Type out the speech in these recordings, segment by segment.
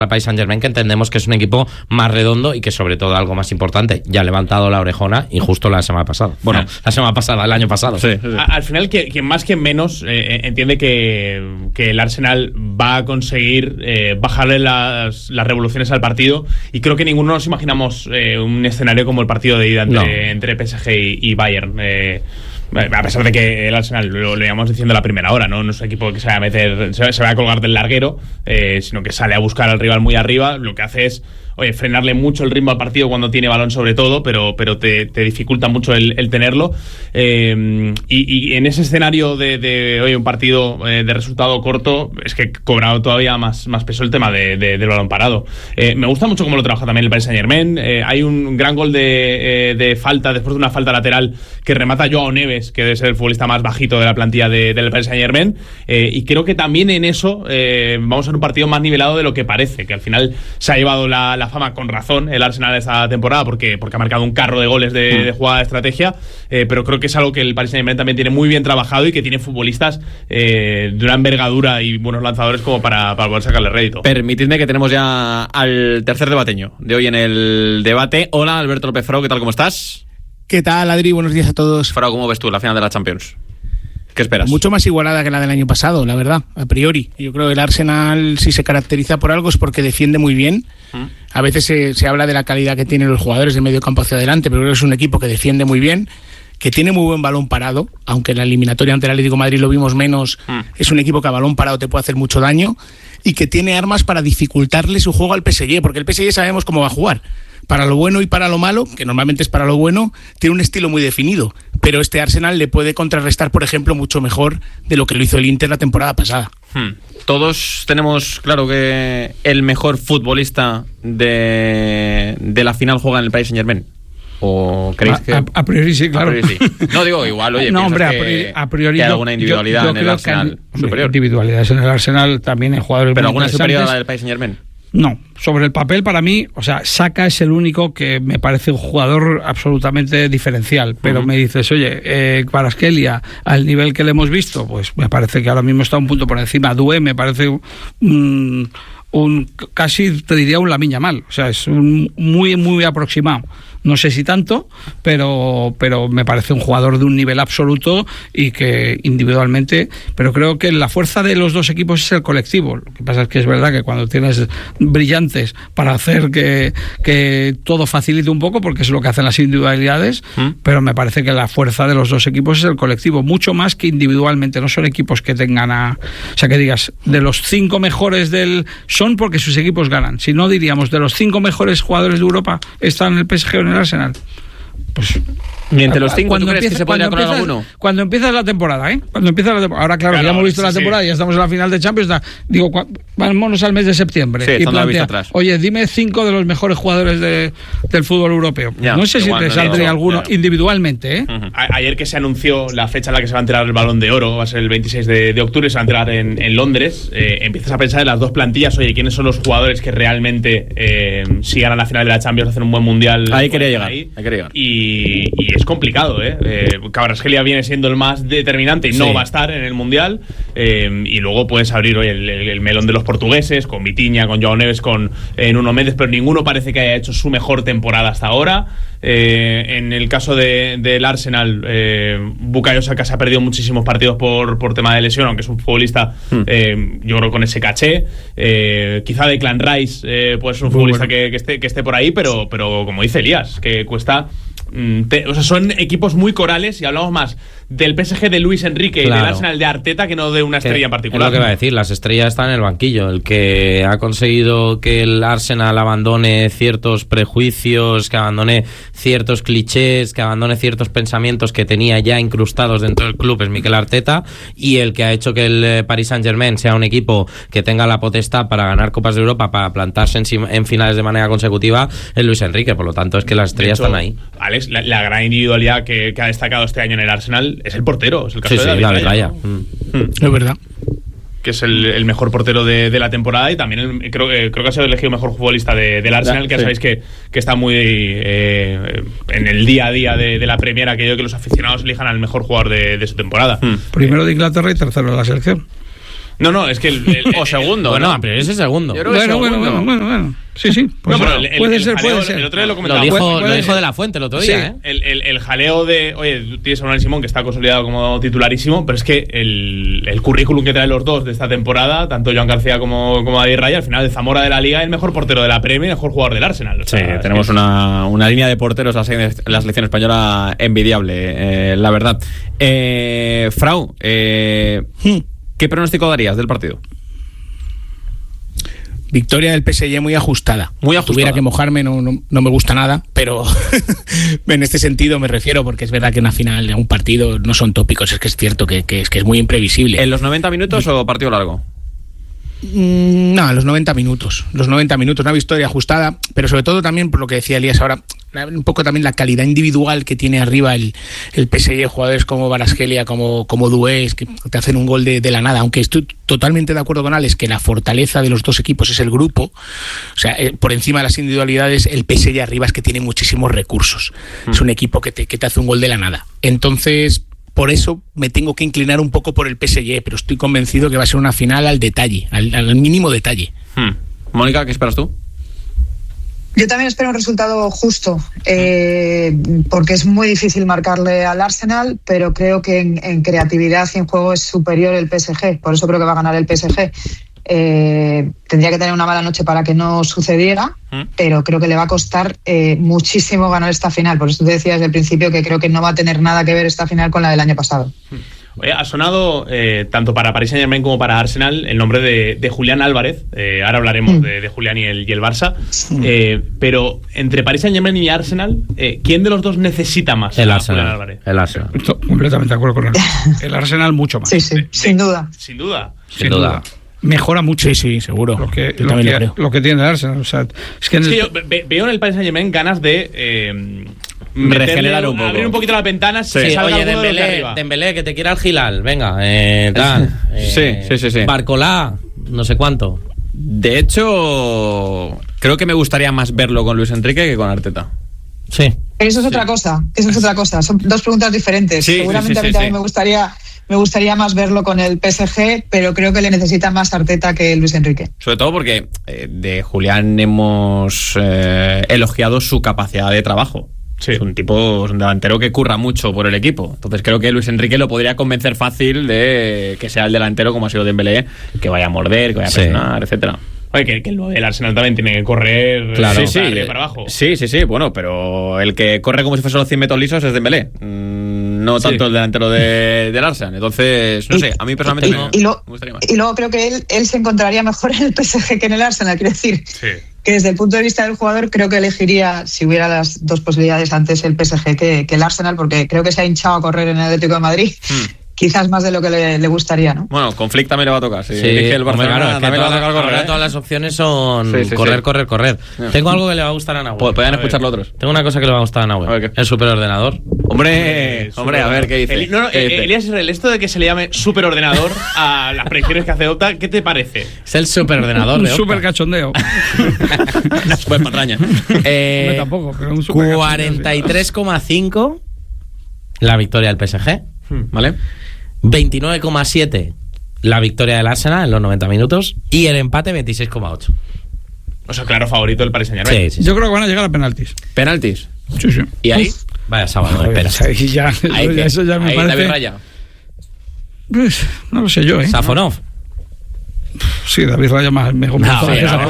al Paris Saint-Germain, que entendemos que es un equipo más redondo y que, sobre todo, algo más importante, ya ha levantado la orejona, y justo la semana pasada. Bueno, la semana pasada, el año pasado. Sí. Al final, quien más que menos entiende que el Arsenal va a conseguir bajarle las revoluciones al partido, y creo que ninguno nos imaginamos un escenario como el partido de ida entre PSG y Bayern. A pesar de que el Arsenal, lo íbamos diciendo la primera hora, no es un equipo que se va a colgar del larguero, sino que sale a buscar al rival muy arriba. Lo que hace es frenarle mucho el ritmo al partido cuando tiene balón, sobre todo, pero te dificulta mucho el tenerlo. Y en ese escenario de un partido de resultado corto, es que cobra todavía más peso el tema del balón parado. Me gusta mucho cómo lo trabaja también el Paris Saint-Germain. Hay un gran gol de falta, después de una falta lateral, que remata Joao Neves, que debe ser el futbolista más bajito de la plantilla del Paris Saint-Germain. Y creo que también en eso vamos a ver un partido más nivelado de lo que parece, que al final se ha llevado la fama con razón el Arsenal esta temporada, porque ha marcado un carro de goles de jugada de estrategia, pero creo que es algo que el Paris Saint-Germain también tiene muy bien trabajado, y que tiene futbolistas de una envergadura y buenos lanzadores como para poder sacarle rédito. Permitidme que tenemos ya al tercer debateño de hoy en el debate. Hola, Alberto López Frau, ¿qué tal? ¿Cómo estás? ¿Qué tal, Adri? Buenos días a todos. Frau, ¿cómo ves tú la final de la Champions? ¿Qué esperas? Mucho más igualada que la del año pasado, la verdad, a priori. Yo creo que el Arsenal, si se caracteriza por algo, es porque defiende muy bien. A veces se habla de la calidad que tienen los jugadores de medio campo hacia adelante, pero creo que es un equipo que defiende muy bien, que tiene muy buen balón parado, aunque en la eliminatoria ante el Atlético de Madrid lo vimos menos. Es un equipo que a balón parado te puede hacer mucho daño, y que tiene armas para dificultarle su juego al PSG, porque el PSG sabemos cómo va a jugar. Para lo bueno y para lo malo, que normalmente es para lo bueno, tiene un estilo muy definido, pero este Arsenal le puede contrarrestar, por ejemplo, mucho mejor de lo que lo hizo el Inter la temporada pasada. Todos tenemos claro que el mejor futbolista de la final juega en el Paris Saint-Germain. ¿O creéis que...? A priori sí, claro. A priori sí. No, digo, igual, oye, no, hombre, a priori que hay alguna individualidad en el Arsenal superior. Individualidades en el Arsenal también, en jugadores pero muy alguna superior a la interesantes. del Paris Saint-Germain. No, sobre el papel para mí, o sea, Saka es el único que me parece un jugador absolutamente diferencial, pero me dices, oye, Kvaratskhelia, al nivel que le hemos visto, pues me parece que ahora mismo está un punto por encima. Doué me parece casi te diría un Lamine Yamal, o sea, es muy muy aproximado. No sé si tanto, pero me parece un jugador de un nivel absoluto, y que individualmente, pero creo que la fuerza de los dos equipos es el colectivo. Lo que pasa es que es verdad que cuando tienes brillantes para hacer que todo facilite un poco, porque es lo que hacen las individualidades, pero me parece que la fuerza de los dos equipos es el colectivo, mucho más que individualmente. No son equipos que tengan o sea, que digas, de los 5 mejores son porque sus equipos ganan. Si no, diríamos, de los 5 mejores jugadores de Europa están el PSG o en el Arsenal. Pues ¿Y entre los 5 tú crees que se podría colar alguno? Cuando empieza la temporada, ahora claro, ya hemos visto la temporada, ya estamos en la final de Champions, digo, vámonos al mes de septiembre, sí, y plantea, oye, dime 5 de los mejores jugadores del fútbol europeo. Ya, no sé si te saldría alguno individualmente, ¿eh? Ayer que se anunció la fecha en la que se va a entregar el Balón de Oro, va a ser el 26 de octubre, se va a entregar en Londres, empiezas a pensar en las dos plantillas, oye, ¿quiénes son los jugadores que realmente, si ganan la final de la Champions, hacen un buen mundial? Ahí quería llegar. Y es complicado, Kvaratskhelia viene siendo el más determinante y no va a estar en el mundial, y luego puedes abrir el melón de los portugueses, con Vitinha, con Joao Neves, con Nuno Méndez, pero ninguno parece que haya hecho su mejor temporada hasta ahora. En el caso del Arsenal, Bukayo Saka se ha perdido muchísimos partidos por tema de lesión, aunque es un futbolista yo creo con ese caché. Quizá Declan Rice puede ser un futbolista que esté por ahí, pero como dice Elías, que cuesta... o sea, son equipos muy corales, y hablamos más del PSG de Luis Enrique y del Arsenal de Arteta que no de una estrella en particular. Es lo que iba a decir, las estrellas están en el banquillo. El que ha conseguido que el Arsenal abandone ciertos prejuicios, que abandone ciertos clichés, que abandone ciertos pensamientos que tenía ya incrustados dentro del club es Mikel Arteta, y el que ha hecho que el Paris Saint-Germain sea un equipo que tenga la potestad para ganar Copas de Europa, para plantarse en finales de manera consecutiva, es Luis Enrique. Por lo tanto, es que las estrellas están ahí. Alex, la gran individualidad que ha destacado este año en el Arsenal es el portero, es el caso de David Raya. Es verdad. Que es el mejor portero de la temporada, y también creo que ha sido elegido mejor futbolista del Arsenal, que ya sabéis que está muy en el día a día de la Premier, aquello que los aficionados elijan al mejor jugador de su temporada. Primero de Inglaterra y tercero de la selección. No, es que o segundo. Bueno, ¿no? a priori es el segundo. Yo creo que Bueno. Sí. Pues no, pero puede ser. El otro día lo comentaba. Lo dijo de la Fuente el otro día, Sí, el jaleo de, oye, tú tienes a Unai Simón que está consolidado como titularísimo, pero es que el currículum que traen los dos de esta temporada, tanto Joan García como David Raya, al final de Zamora de la Liga, el mejor portero de la Premier y el mejor jugador del Arsenal. O sea, sí, tenemos una línea de porteros la selección española envidiable, la verdad. Frau, ¿qué pronóstico darías del partido? Victoria del PSG muy ajustada. Muy ajustada. Si tuviera que mojarme, no me gusta nada, pero en este sentido me refiero, porque es verdad que una final de un partido no son tópicos, es que es cierto que es muy imprevisible. ¿En los 90 minutos o partido largo? No, los 90 minutos. Una victoria ajustada, pero sobre todo también por lo que decía Elías ahora, un poco también la calidad individual que tiene arriba el PSG, jugadores como Kvaratskhelia, como Doué, que te hacen un gol de la nada, aunque estoy totalmente de acuerdo con Alex que la fortaleza de los dos equipos es el grupo, o sea, por encima de las individualidades, el PSG arriba es que tiene muchísimos recursos, es un equipo que te hace un gol de la nada, entonces por eso me tengo que inclinar un poco por el PSG, pero estoy convencido que va a ser una final al detalle, al mínimo detalle. Mónica, ¿qué esperas tú? Yo también espero un resultado justo, porque es muy difícil marcarle al Arsenal, pero creo que en creatividad y en juego es superior el PSG, por eso creo que va a ganar el PSG. Tendría que tener una mala noche para que no sucediera, pero creo que le va a costar muchísimo ganar esta final. Por eso te decía desde el principio que creo que no va a tener nada que ver esta final con la del año pasado. Oye, ha sonado tanto para Paris Saint-Germain como para Arsenal el nombre de Julián Álvarez. Ahora hablaremos de Julián y el Barça. Pero entre Paris Saint-Germain y Arsenal, ¿quién de los dos necesita más el a Arsenal, Julián Álvarez? El Arsenal. Estoy completamente de acuerdo con él. El Arsenal mucho más. Sí, sin duda. Sin duda. Sin duda. Mejora mucho. Sí, seguro. Lo que tiene el Arsenal. O sea, es que yo veo en el Paris Saint-Germain ganas de regenerar un poco. Abrir un poquito las ventanas. Sí. Que salga Oye, alguno de los de arriba. Dembélé, que te quiera el Gilal. Venga, tal. Sí. Barcolá, no sé cuánto. De hecho, creo que me gustaría más verlo con Luis Enrique que con Arteta. Sí. Eso es otra cosa. Son dos preguntas diferentes. Sí, Seguramente a mí también me gustaría más verlo con el PSG, pero creo que le necesita más Arteta que Luis Enrique. Sobre todo porque de Julián hemos elogiado su capacidad de trabajo. Sí. Es un delantero que curra mucho por el equipo. Entonces creo que Luis Enrique lo podría convencer fácil de que sea el delantero, como ha sido Dembélé, que vaya a morder, que vaya a presionar, etcétera. Oye, que el Arsenal también tiene que correr para abajo. Sí, bueno, pero el que corre como si fuese los 100 metros lisos es Dembélé. No tanto el delantero del Arsenal. Entonces, no sé, a mí personalmente me gustaría más. Y luego creo que él se encontraría mejor en el PSG que en el Arsenal, quiero decir. Sí. Que desde el punto de vista del jugador creo que elegiría, si hubiera las dos posibilidades antes, el PSG que el Arsenal, porque creo que se ha hinchado a correr en el Atlético de Madrid. Quizás más de lo que le gustaría, ¿no? Bueno, con Flick también le va a tocar. Sí, el Barcelona también le va a tocar correr. Ahora todas las opciones son correr. Tengo algo que le va a gustar a Nahuel. Podrían escucharlo otros. Tengo una cosa que le va a gustar a Nahuel. El superordenador. Hombre, a ver qué dice. Elías Israel, esto de que se le llame superordenador a las predicciones que hace Opta, ¿qué te parece? Es el superordenador de Opta. Un super cachondeo. Una super patraña. Tampoco, pero un super 43,5 la victoria del PSG. ¿Vale? 29,7 la victoria del Arsenal en los 90 minutos y el empate 26,8. O sea, claro favorito del Paris Saint-Germain. Sí. Yo creo que van a llegar a penaltis. ¿Penaltis? Sí. ¿Y ahí? Vaya sábado, espera. Eso ya me parece. David Raya. Pues, no lo sé yo, Safonov. Sí, David Raya me ha convencido.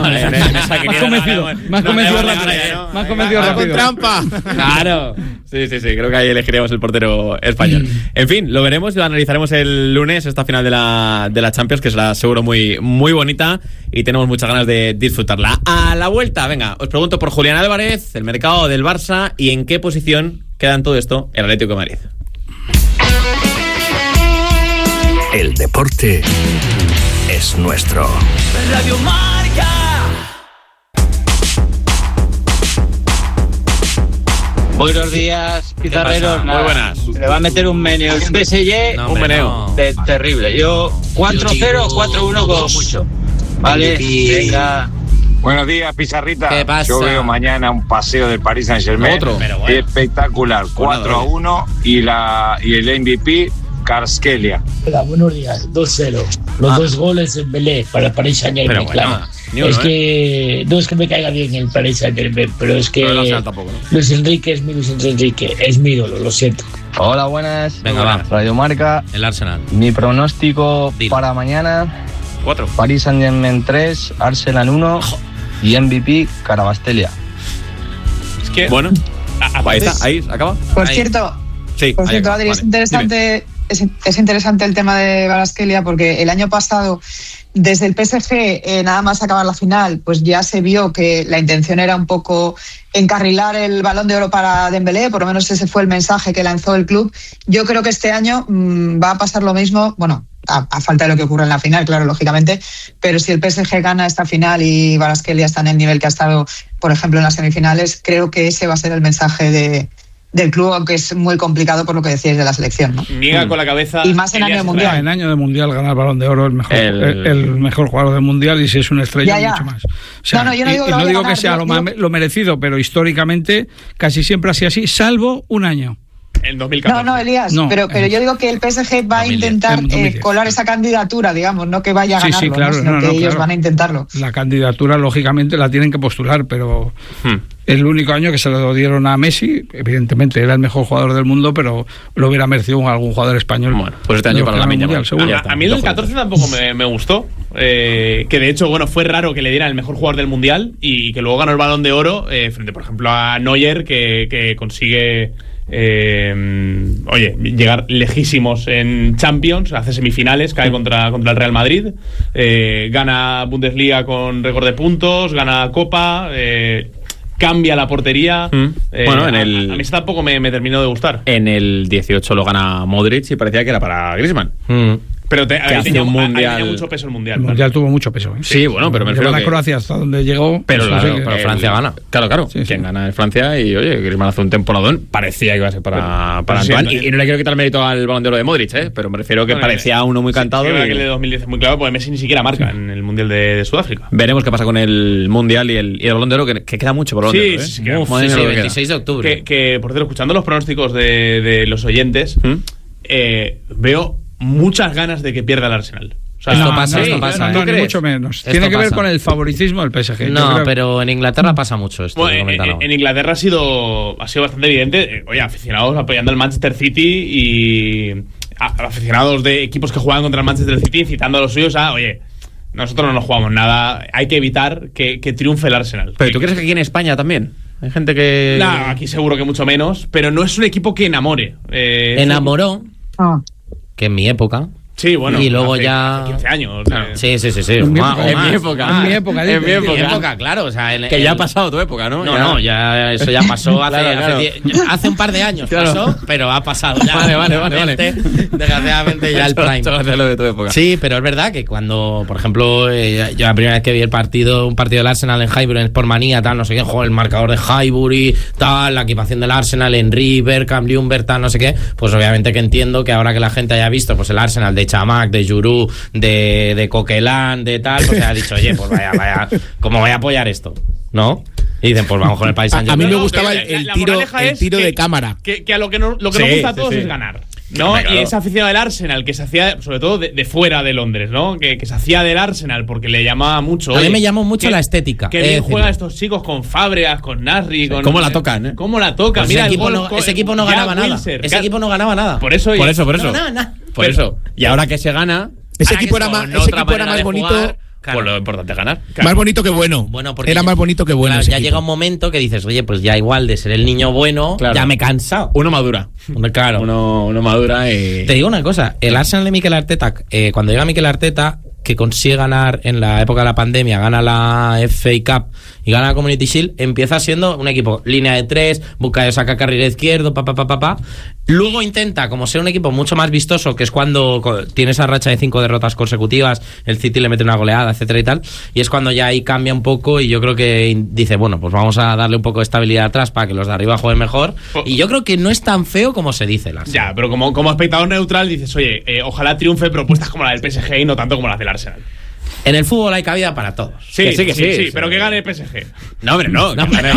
Me has convencido rápido. Con trampa. Claro. Sí. Creo que ahí elegiremos el portero español. En fin, lo veremos y lo analizaremos el lunes, esta final de la Champions, que será seguro muy, muy bonita y tenemos muchas ganas de disfrutarla. A la vuelta, venga, os pregunto por Julián Álvarez, el mercado del Barça y en qué posición queda en todo esto el Atlético de Madrid. El deporte es nuestro. Radio Marca. Buenos días, pizarreros. Muy buenas. Le va a meter un meneo el PSG, un meneo terrible. Yo 4-0 o 4-1 como mucho. Vale, venga. Buenos días, Pizarrita. ¿Qué pasa? Yo veo mañana un paseo del Paris Saint-Germain. Otro. Espectacular. 4-1 y el MVP, Kvaratskhelia. Hola, buenos días. 2-0. Los 2 goles en Belé para el Paris Saint-Germain, Pero bueno, claro. Es que no es que me caiga bien el Paris Saint-Germain, pero es que tampoco, ¿no? Luis Enrique es mi Luis Enrique, es mi ídolo, lo siento. Hola, buenas. Venga, va. Radio Marca. El Arsenal. Mi pronóstico para mañana: 4. Paris Saint-Germain 3, Arsenal 1 y MVP Carabastelia. Es que, bueno, ahí está, ahí acaba. Por Ahí. cierto, Sí, por cierto, Adri, vale. es interesante. Es interesante el tema de Kvaratskhelia porque el año pasado, desde el PSG, nada más acabar la final, pues ya se vio que la intención era un poco encarrilar el Balón de Oro para Dembélé, por lo menos ese fue el mensaje que lanzó el club. Yo creo que este año va a pasar lo mismo, bueno, a falta de lo que ocurra en la final, claro, lógicamente, pero si el PSG gana esta final y Kvaratskhelia está en el nivel que ha estado, por ejemplo, en las semifinales, creo que ese va a ser el mensaje del club, aunque es muy complicado por lo que decías de la selección, ¿no? Niega con la cabeza. Y más en año de mundial. En año de mundial ganar el Balón de Oro el mejor jugador del mundial, y si es una estrella Ya. mucho más. O sea, No, yo no digo que y lo no vaya a digo ganar, que sea yo- lo merecido, pero históricamente casi siempre ha sido así, salvo un año. En 2014. No, Elías, No, pero yo digo que el PSG va a 2010, intentar 2010. colar esa candidatura, digamos, no que vaya a ganarlo, Sí, claro, ¿no? Sino que ellos claro. van a intentarlo. La candidatura, lógicamente, la tienen que postular, pero el único año que se lo dieron a Messi, evidentemente era el mejor jugador del mundo, pero lo hubiera merecido algún jugador español. Bueno, pues este año para la mundial, seguro. A mí el del 14 tampoco me gustó. Que de hecho, bueno, fue raro que le dieran el mejor jugador del mundial y que luego ganó el Balón de Oro frente, por ejemplo, a Neuer, que consigue llegar lejísimos en Champions, hace semifinales, cae contra el Real Madrid, gana Bundesliga con récord de puntos, gana Copa, cambia la portería. Bueno, a mí eso tampoco me terminó de gustar. En el 18 lo gana Modric y parecía que era para Griezmann. Pero hace un mundial. tenía mucho peso el mundial. El mundial tuvo mucho peso. Sí, bueno, pero me refiero Llevar a que- Croacia hasta donde llegó. Pero, pues, claro, sí que- pero Francia gana. Claro. Quien gana es Francia y, oye, Griezmann hace un temporadón. Parecía que iba a ser para Antoine. sí, Y no le quiero quitar mérito al Balón de Oro de Modric, pero me refiero que Bueno, parecía uno muy cantado. Sí, y- que el de 2010 es muy claro, porque Messi ni siquiera marca en el mundial de Sudáfrica. Veremos qué pasa con el Mundial y el Balón de Oro, que queda mucho por Balón de Oro. Sí, Madre queda. mía, Sí, lo que queda. 26 de octubre. Que, por cierto, escuchando los pronósticos de los oyentes, veo muchas ganas de que pierda el Arsenal. O sea, Esto pasa, No, ¿eh? ni mucho menos. Esto Tiene que ver pasa. con el favoritismo del PSG. Yo No, creo- pero en Inglaterra pasa mucho esto. Bueno, que comentan ahora. en Inglaterra ha sido bastante evidente. Oye, aficionados apoyando al Manchester City y aficionados de equipos que juegan contra el Manchester City incitando a los suyos a, oye, nosotros no nos jugamos nada, hay que evitar que triunfe el Arsenal. Pero ¿tú crees que aquí en España también? Hay gente que... No, aquí seguro que mucho menos, pero no es un equipo que enamore. Enamoró, que en mi época. Sí, bueno. Y luego hace ya. 15 años. Sí. En mi Más, época. o En más. mi época. En mi época, En mi dice. época. Claro. O sea, Que ya ha pasado tu época, ¿no? No, ya eso ya pasó hace, Claro. hace un par de años Claro. pasó, pero ha pasado ya. Vale. Desgraciadamente ya el prime. Esto va a ser lo de tu época. Sí, pero es verdad que cuando, por ejemplo, yo la primera vez que vi un partido del Arsenal en Highbury, en Sportmanía, tal, no sé qué, el marcador de Highbury, tal, la equipación del Arsenal en River, Camliumber, tal, no sé qué, pues obviamente que entiendo que ahora que la gente haya visto pues el Arsenal de Chamac, de Giroud, de Coquelin, de tal, pues ha dicho, oye, pues vaya, ¿cómo voy a apoyar esto? ¿No? Y dicen, pues vamos con el Paris Saint-Germain. A mí me No, gustaba que el la tiro, moraleja el es tiro que- de cámara. Que a lo que nos Sí, gusta a todos sí. es ganar. ¿no? Hombre, claro. Y esa afición del Arsenal que se hacía, sobre todo de fuera de Londres, ¿no? Que se hacía del Arsenal porque le llamaba mucho. A mí oye, me llamó mucho que- la estética. Que bien juegan estos chicos con Fábregas, con Nasri, con. ¿Cómo la tocan, eh? ¿Cómo la tocan? Pues Mira, ese equipo no ganaba nada. Ese equipo no ganaba nada. Por eso. Por eso. No, Por eso. Y ahora que se gana... Ese ahora que equipo era es más- con ese otra equipo era manera más de bonito. jugar, Claro. Pues lo importante es ganar. Más bonito que bueno. Bueno, porque Era más bonito que bueno. Claro, ese ya equipo. llega un momento que dices, oye, pues ya igual de ser el niño bueno, Claro. ya me he cansado. Uno madura. Claro. Uno madura y... Te digo una cosa, el Arsenal de Mikel Arteta, cuando llega Mikel Arteta, que consigue ganar en la época de la pandemia, gana la FA Cup y gana la Community Shield, empieza siendo un equipo línea de 3, Bukayo Saka carril izquierdo, Luego intenta, como ser un equipo mucho más vistoso, que es cuando tiene esa racha de 5 derrotas consecutivas, el City le mete una goleada, etcétera y tal, y es cuando ya ahí cambia un poco y yo creo que dice, bueno, pues vamos a darle un poco de estabilidad atrás para que los de arriba jueguen mejor, y yo creo que no es tan feo como se dice el Arsenal. Ya, pero como espectador neutral dices, oye, ojalá triunfe propuestas como la del PSG y no tanto como las del Arsenal. En el fútbol hay cabida para todos. Sí, pero que gane el PSG. No, hombre, no.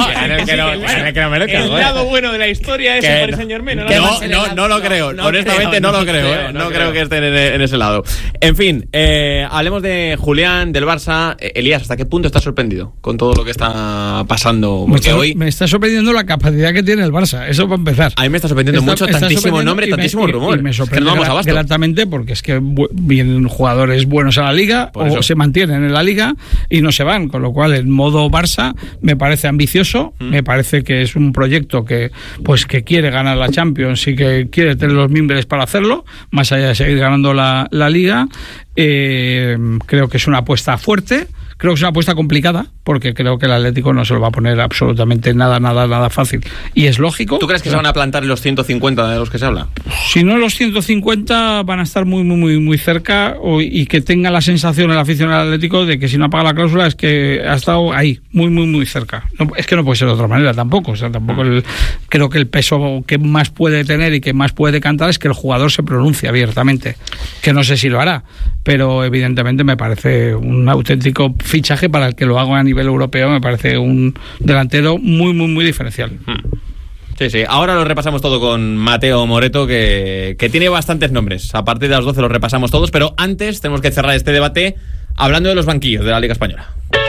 El lado bueno de la historia es el Paris Saint-Germain. No lo creo. Honestamente no lo creo. No creo que estén en ese lado. En fin, hablemos de Julián, del Barça. Elías, ¿hasta qué punto estás sorprendido con todo lo que está pasando? Porque me está sorprendiendo la capacidad que tiene el Barça. Eso para empezar. A mí me está sorprendiendo mucho, tantísimo nombre, tantísimo rumor. Y me sorprende gratamente porque es que vienen jugadores buenos a la Liga o se mantienen en la Liga y no se van, con lo cual el modo Barça me parece ambicioso, me parece que es un proyecto que quiere ganar la Champions y que quiere tener los mimbres para hacerlo, más allá de seguir ganando la Liga. Creo que es una apuesta fuerte. Creo que es una apuesta complicada, porque creo que el Atlético no se lo va a poner absolutamente nada fácil. Y es lógico. ¿Tú crees que se van a plantar los 150 de los que se habla? Si no, los 150 van a estar muy cerca y que tenga la sensación el aficionado del Atlético de que si no paga la cláusula es que ha estado ahí, muy cerca. No, es que no puede ser de otra manera tampoco. O sea, creo que el peso que más puede tener y que más puede decantar es que el jugador se pronuncie abiertamente. Que no sé si lo hará, pero evidentemente me parece un auténtico fichaje para el que lo haga a nivel europeo. Me parece un delantero muy diferencial. Sí. Ahora lo repasamos todo con Mateo Moreto, que tiene bastantes nombres. A partir de las 12 los repasamos todos, pero antes tenemos que cerrar este debate hablando de los banquillos de la Liga Española.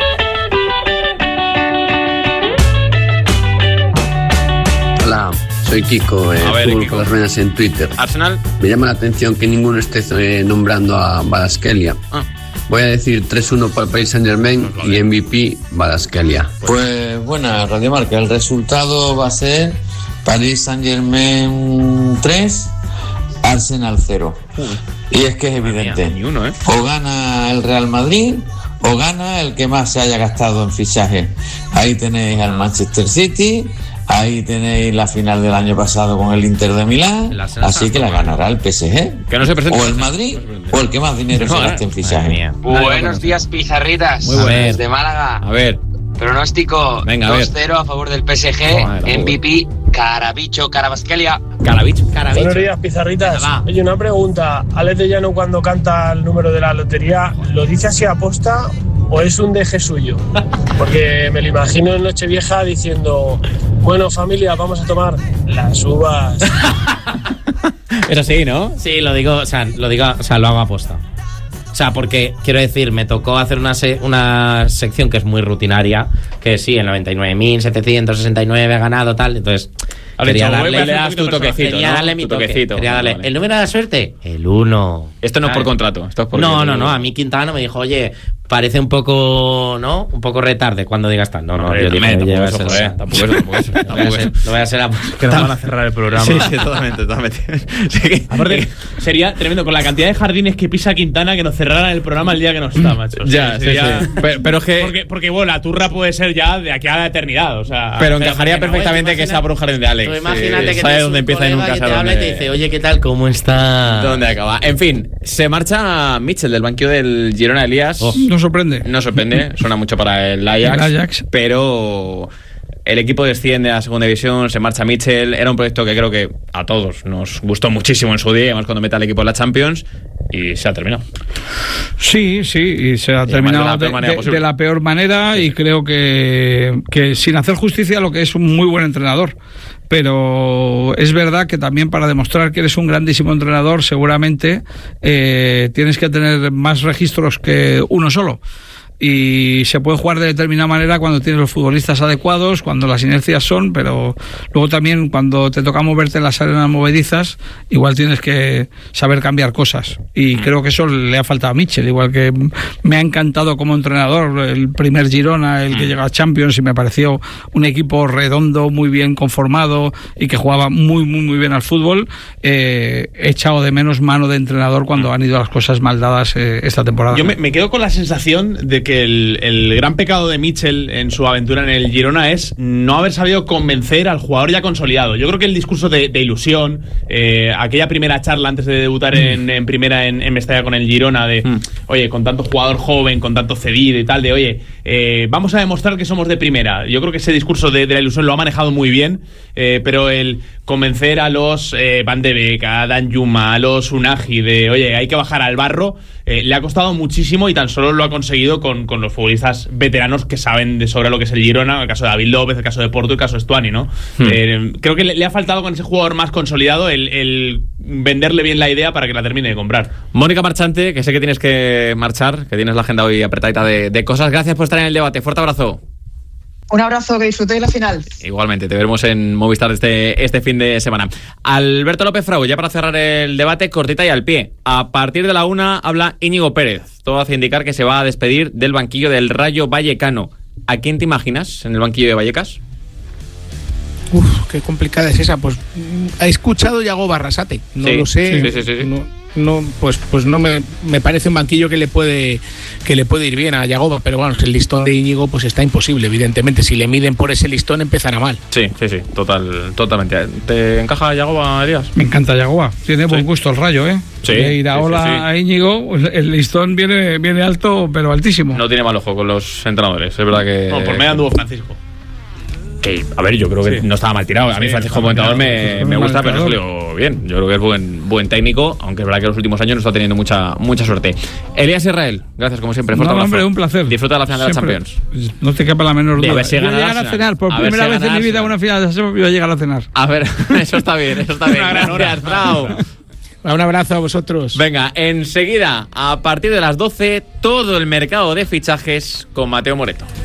Hola, soy Kiko, Fútbol con las Ruedas en Twitter. Arsenal. Me llama la atención que ninguno esté nombrando a Kvaratskhelia. Voy a decir 3-1 para el Paris Saint-Germain y MVP Kvaratskhelia. Pues buena, Radio Marca. El resultado va a ser Paris Saint-Germain 3, Arsenal 0. Y es que es evidente. O gana el Real Madrid o gana el que más se haya gastado en fichaje. Ahí tenéis al Manchester City. Ahí tenéis la final del año pasado con el Inter de Milán, así que la ganará el PSG. Que no se presente. O el Madrid, o el que más dinero se gaste en fichaje. Buenos días, Pizarritas. Muy buenas. Desde Málaga. A ver. Pronóstico 2-0 a favor del PSG. MVP Kvaratskhelia. Buenos días, Pizarritas. Oye, una pregunta. Alex de Llano, cuando canta el número de la lotería, ¿lo dice así aposta o es un deje suyo? Porque me lo imagino en Nochevieja diciendo: bueno, familia, vamos a tomar las uvas. Es así, ¿no? Sí, lo hago aposta. O sea, porque, quiero decir, me tocó hacer una sección que es muy rutinaria, que sí, el 99.769 ha ganado, tal, entonces... Quería darle tu toquecito, quería darle mi toquecito. Quería darle. ¿El número de la suerte? El 1. Esto no es por contrato. Esto es por no. A mí Quintana me dijo, oye, parece un poco, ¿no? Un poco retarde cuando digas tal. No, yo dije, tampoco eso. No voy a ser que nos van a cerrar el programa. Sí, totalmente. Aparte, sería tremendo con la cantidad de jardines que pisa Quintana que nos cerraran el programa el día que no está, macho. Ya, sí. Pero es que... Porque bueno, la turra puede ser ya de aquí a la eternidad, o sea... Pero encajaría perfectamente que sea por un jardín de Alex. Tú imagínate que sabe dónde empieza y nunca sabe dónde... y te dice, oye, ¿qué tal? ¿Cómo está? ¿Dónde acaba? En fin, se marcha Mitchell del banquillo del Girona. Elías. No sorprende. No sorprende, suena mucho para el Ajax. Pero el equipo desciende a segunda división, se marcha Mitchell. Era un proyecto que creo que a todos nos gustó muchísimo en su día, además cuando mete al equipo en la Champions, y se ha terminado. Sí, y se ha terminado de la peor manera, y creo que sin hacer justicia a lo que es un muy buen entrenador. Pero es verdad que también para demostrar que eres un grandísimo entrenador seguramente tienes que tener más registros que uno solo. Y se puede jugar de determinada manera cuando tienes los futbolistas adecuados, cuando las inercias son, pero luego también cuando te toca moverte en las arenas movedizas, igual tienes que saber cambiar cosas, y creo que eso le ha faltado a Mitchell. Igual que me ha encantado como entrenador el primer Girona, el que llega a Champions, y me pareció un equipo redondo, muy bien conformado y que jugaba muy bien al fútbol. He echado de menos mano de entrenador cuando han ido las cosas mal dadas esta temporada. Yo me quedo con la sensación de que el gran pecado de Mitchell en su aventura en el Girona es no haber sabido convencer al jugador ya consolidado. Yo creo que el discurso de ilusión, aquella primera charla antes de debutar en primera en Mestalla con el Girona, de oye, con tanto jugador joven, con tanto cedido y tal, de oye, vamos a demostrar que somos de primera. Yo creo que ese discurso de la ilusión lo ha manejado muy bien, pero el convencer a los Van de Beek, a Danjuma, a los Unagi de, oye, hay que bajar al barro, le ha costado muchísimo y tan solo lo ha conseguido con los futbolistas veteranos que saben de sobra lo que es el Girona, el caso de David López, el caso de Porto, el caso de Stuani, ¿no? Creo que le ha faltado con ese jugador más consolidado el venderle bien la idea para que la termine de comprar. Mónica Marchante, que sé que tienes que marchar, que tienes la agenda hoy apretadita de cosas. Gracias por estar en el debate. Fuerte abrazo. Un abrazo, que disfrutéis la final. Igualmente, te veremos en Movistar este fin de semana. Alberto López Frau, ya para cerrar el debate, cortita y al pie. A partir de la 1 habla Íñigo Pérez. Todo hace indicar que se va a despedir del banquillo del Rayo Vallecano. ¿A quién te imaginas en el banquillo de Vallecas? Qué complicada es esa. Pues he escuchado Yago Barrasate. No lo sé. Sí. Pues no me parece un banquillo que le puede ir bien a Yagoba, pero bueno, el listón de Íñigo pues está imposible, evidentemente. Si le miden por ese listón empezará mal. Sí, totalmente. ¿Te encaja Yagoba, Elías? Me encanta Yagoba, tiene buen gusto el Rayo, Sí, Iraola a Íñigo, el listón viene alto, pero altísimo. No tiene mal ojo con los entrenadores, es verdad que... No, por medio anduvo Francisco. A ver, yo creo que no estaba mal tirado. A mí Francisco como entrenador me gusta, pero no salió bien. Yo creo que es buen técnico, aunque es verdad que en los últimos años no está teniendo mucha suerte. Elías Israel, gracias como siempre. Fuerte abrazo. Hombre, un placer. Disfruta de la final de la Champions. No te quepa la menor duda. A ver si voy a llegar a cenar, por primera vez en mi vida una final de la Champions voy a llegar a cenar. A ver, eso está bien. Gracias, Frau. Un abrazo a vosotros. Venga, enseguida, a partir de las 12, todo el mercado de fichajes con Mateo Moreto.